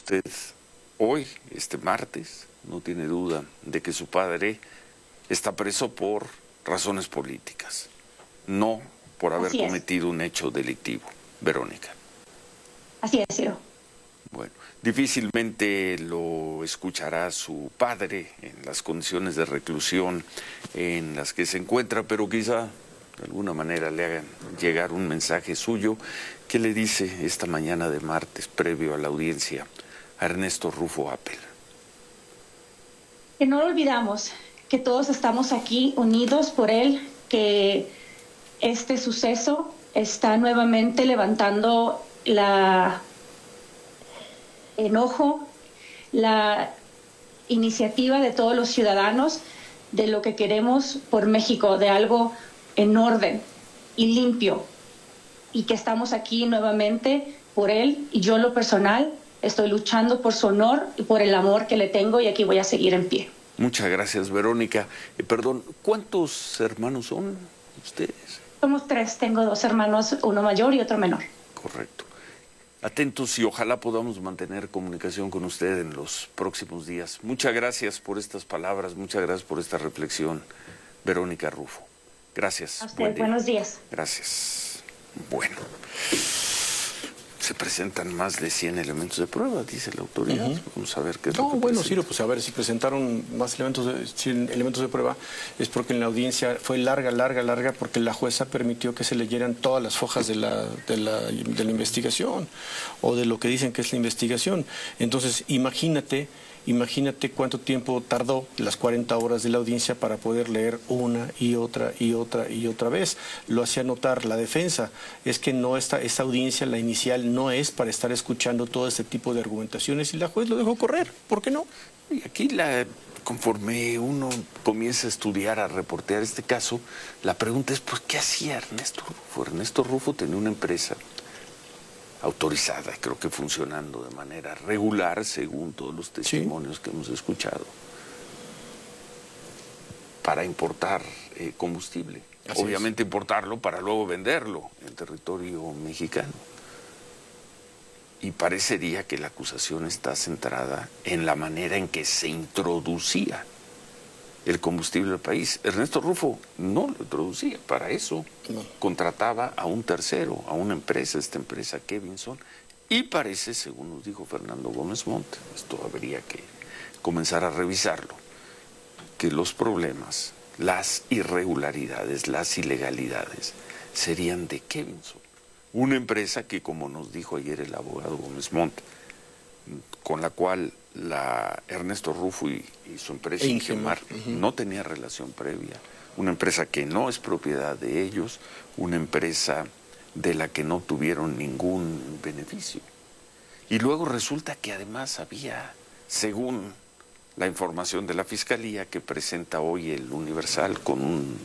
Usted hoy, este martes, no tiene duda de que su padre está preso por razones políticas, no por haber cometido un hecho delictivo. Verónica. Así es, Ciro. Bueno, difícilmente lo escuchará su padre en las condiciones de reclusión en las que se encuentra, pero quizá de alguna manera le hagan llegar un mensaje suyo que le dice esta mañana de martes, previo a la audiencia, a Ernesto Rufo Appel. Que no lo olvidamos, que todos estamos aquí unidos por él, que este suceso está nuevamente levantando la enojo, la iniciativa de todos los ciudadanos de lo que queremos por México, de algo en orden y limpio, y que estamos aquí nuevamente por él, y yo en lo personal estoy luchando por su honor y por el amor que le tengo, y aquí voy a seguir en pie. Muchas gracias, Verónica. Perdón, ¿cuántos hermanos son ustedes? Somos 3, tengo 2 hermanos, uno mayor y otro menor. Correcto. Atentos y ojalá podamos mantener comunicación con usted en los próximos días. Muchas gracias por estas palabras, muchas gracias por esta reflexión, Verónica Rufo. Gracias. A usted, buenos días. Gracias. Bueno, se presentan más de 100 elementos de prueba, dice la autoridad. Vamos a ver qué es lo que bueno, Ciro, pues a ver, si presentaron más elementos de prueba, es porque en la audiencia fue larga, porque la jueza permitió que se leyeran todas las hojas de la investigación, o de lo que dicen que es la investigación. Entonces, imagínate cuánto tiempo tardó las 40 horas de la audiencia para poder leer una y otra vez. Lo hacía notar la defensa. Es que no esta audiencia, la inicial, no es para estar escuchando todo este tipo de argumentaciones, y la juez lo dejó correr. ¿Por qué no? Y aquí, conforme uno comienza a estudiar, a reportear este caso, la pregunta es, pues, ¿qué hacía Ernesto Rufo? Ernesto Rufo tenía una empresa autorizada, creo que funcionando de manera regular, según todos los testimonios que hemos escuchado, para importar combustible. Obviamente importarlo para luego venderlo en territorio mexicano. Y parecería que la acusación está centrada en la manera en que se introducía el combustible al país. Ernesto Rufo no lo introducía, para eso contrataba a un tercero, a una empresa, esta empresa Kevinson, y parece, según nos dijo Fernando Gómez Montt, esto habría que comenzar a revisarlo, que los problemas, las irregularidades, las ilegalidades serían de Kevinson, una empresa que, como nos dijo ayer el abogado Gómez Montt, con la cual Ernesto Rufo y su empresa Ingemar no tenía relación previa, una empresa que no es propiedad de ellos, una empresa de la que no tuvieron ningún beneficio. Y luego resulta que además había, según la información de la Fiscalía que presenta hoy el Universal con un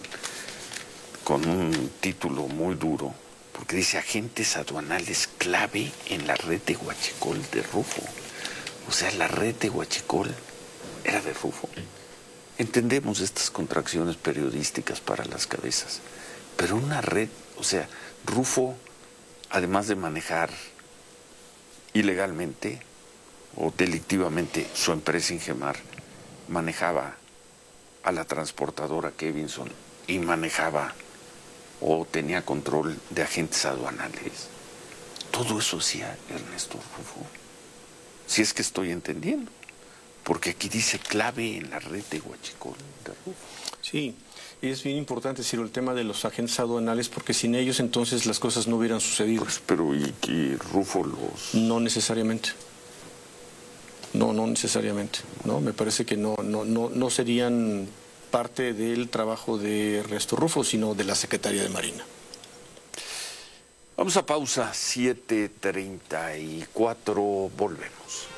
título muy duro, porque dice agentes aduanales clave en la red de huachicol de Rufo. O sea, la red de huachicol era de Rufo. Entendemos estas contracciones periodísticas para las cabezas, pero una red, o sea, Rufo, además de manejar ilegalmente o delictivamente su empresa Ingemar, manejaba a la transportadora Kevinson y manejaba o tenía control de agentes aduanales. Todo eso hacía Ernesto Rufo. Si es que estoy entendiendo, porque aquí dice clave en la red de huachicol de Rufo. Sí, y es bien importante, Ciro, el tema de los agentes aduanales, porque sin ellos entonces las cosas no hubieran sucedido. Pues, pero ¿y que Rufo los...? No necesariamente. No necesariamente. No, me parece que no serían parte del trabajo de Ernesto Rufo, sino de la Secretaría de Marina. Vamos a pausa, 7:34, volvemos.